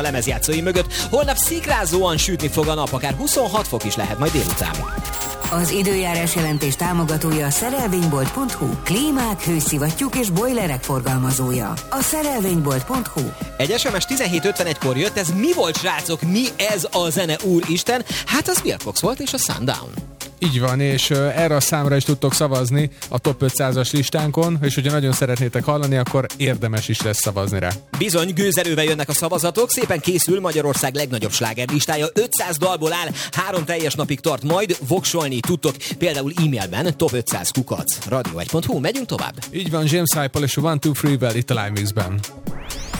a lemezjátszói mögött. Holnap szikrázóan sütni fog a nap, akár 26 fok is lehet majd délután. Az időjárás jelentés támogatója a szerelvénybolt.hu. Klímák, hőszivattyúk és bojlerek forgalmazója. A szerelvénybolt.hu. Egy SMS 17:51-kor jött, ez mi volt, srácok? Mi ez a zene, úristen? Hát az Bill Cox volt és a Sundown. Így van, és erre a számra is tudtok szavazni a Top 500-as listánkon, és hogyha nagyon szeretnétek hallani, akkor érdemes is lesz szavazni rá. Bizony, gőzerővel jönnek a szavazatok, szépen készül Magyarország legnagyobb slágerlistája, 500 dalból áll, 3 teljes napig tart, majd voksolni tudtok, például e-mailben top500@radio1.hu. Megyünk tovább. Így van, James Hype és a 1, 2, 3-vel itt a Live Mixben.